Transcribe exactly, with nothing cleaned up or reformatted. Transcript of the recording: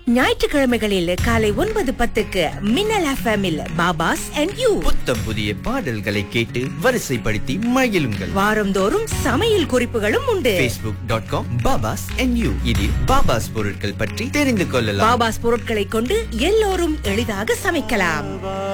ஞாயிற்றுக்கிழமைகளில் காலை ஒன்பது பத்துக்கு மின்னல் எஃப்எம்மில் பாபாஸ் அண்ட் யூ. புத்தம் புதிய பாடல்களை கேட்டு வரிசைப்படுத்தி மகிழுங்கள். வாரந்தோறும் சமையல் குறிப்புகளும் உண்டு. facebook டாட் காம் பாபாஸ் அண்ட் யூ இதில் பாபாஸ் பொருட்கள் பற்றி தெரிந்து கொள்ளலாம். பாபாஸ் பொருட்களை கொண்டு எல்லோரும் எளிதாக சமைக்கலாம்.